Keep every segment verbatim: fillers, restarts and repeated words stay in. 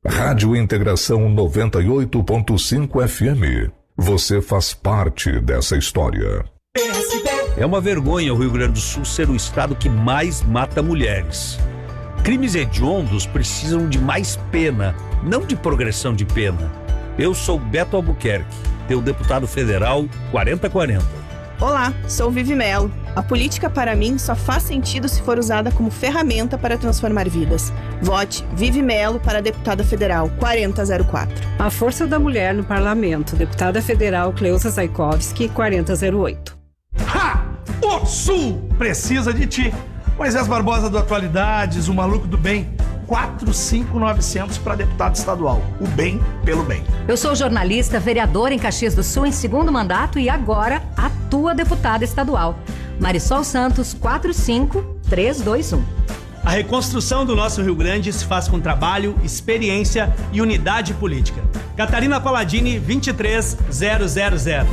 Rádio Integração noventa e oito ponto cinco F M. Você faz parte dessa história. É uma vergonha o Rio Grande do Sul ser o estado que mais mata mulheres. Crimes hediondos precisam de mais pena, não de progressão de pena. Eu sou Beto Albuquerque, teu deputado federal quarenta quarenta. Olá, sou Vivi Melo. A política para mim só faz sentido se for usada como ferramenta para transformar vidas. Vote Vivi Melo para deputada federal quarenta zero quatro. A força da mulher no parlamento, deputada federal Cleusa Zaikovski quarenta zero oito. Ha! O Sul precisa de ti. Moisés Barbosa do Atualidades, o maluco do bem. quatro cinco nove zero zero para deputado estadual. O bem pelo bem. Eu sou jornalista, vereadora em Caxias do Sul em segundo mandato e agora atua deputada estadual. Marisol Santos, quatro cinco três dois um. A reconstrução do nosso Rio Grande se faz com trabalho, experiência e unidade política. Catarina Palladini, vinte e três zero zero zero.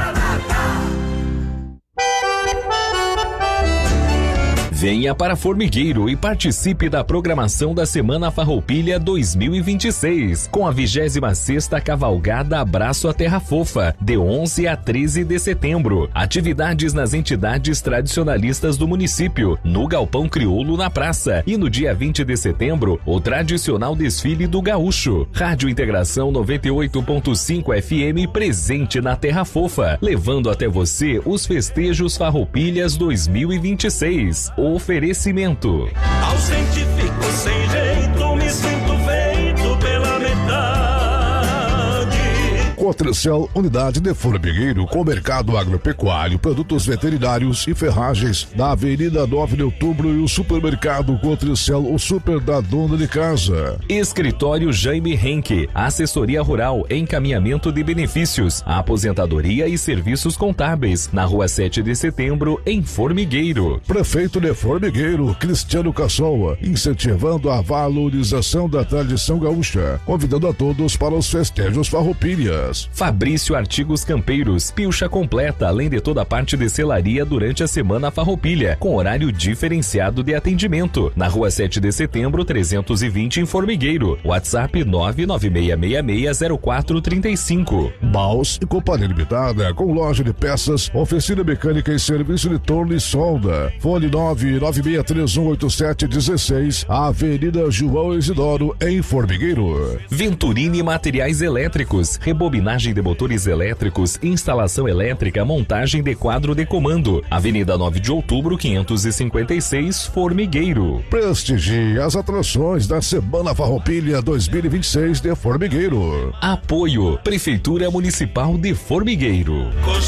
Venha para Formigueiro e participe da programação da Semana Farroupilha dois mil e vinte e seis, com a vigésima sexta Cavalgada Abraço à Terra Fofa, de onze a treze de setembro. Atividades nas entidades tradicionalistas do município, no Galpão Crioulo na Praça. E no dia vinte de setembro, o tradicional desfile do Gaúcho. Rádio Integração noventa e oito ponto cinco F M presente na Terra Fofa, levando até você os festejos Farroupilhas dois mil e vinte e seis. Oferecimento. Ausente fico sem jeito, me sinto feito pela metade. Cotricel, unidade de formigueiro com mercado agropecuário, produtos veterinários e ferragens na Avenida nove de Outubro e o supermercado Cotricel, o super da dona de casa. Escritório Jaime Henke, assessoria rural, encaminhamento de benefícios, aposentadoria e serviços contábeis, na Rua sete de setembro, em Formigueiro. Prefeito de Formigueiro, Cristiano Cassola, incentivando a valorização da tradição gaúcha, convidando a todos para os festejos farroupilhas. Fabrício Artigos Campeiros, pilcha completa, além de toda a parte de selaria durante a Semana Farroupilha, com horário diferenciado de atendimento, na Rua sete de setembro, trezentos e vinte, em Formigueiro. WhatsApp nove nove seis seis seis zero quatro três cinco. Baus e Companhia Limitada, com loja de peças, oficina mecânica e serviço de torno e solda. Fone nove nove seis três um oito sete um seis, Avenida João Isidoro, em Formigueiro. Venturini Materiais Elétricos, rebobinagem de motores elétricos, instalação elétrica, montagem de quadro de comando. Avenida nove de Outubro, quinhentos e cinquenta e seis, Formigueiro. Prestigie as atrações da Semana Farroupilha dois mil e vinte e seis de Formigueiro. Apoio Prefeitura Municipal de Formigueiro.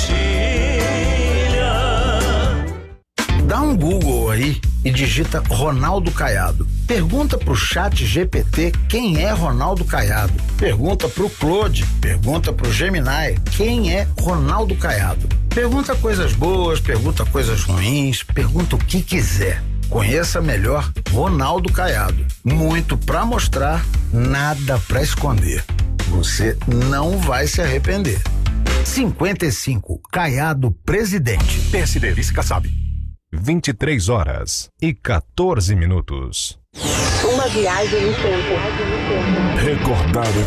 Dá um Google aí e digita Ronaldo Caiado. Pergunta pro chat G P T quem é Ronaldo Caiado. Pergunta pro Claude, pergunta pro Gemini quem é Ronaldo Caiado. Pergunta coisas boas, pergunta coisas ruins, pergunta o que quiser. Conheça melhor Ronaldo Caiado. Muito pra mostrar, nada pra esconder. Você não vai se arrepender. cinquenta e cinco, Caiado Presidente. P S D Vice Kassab. vinte e três horas e quatorze minutos. Uma viagem no tempo. Recordar e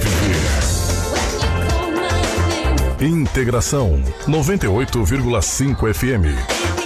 viver. Integração noventa e oito vírgula cinco F M.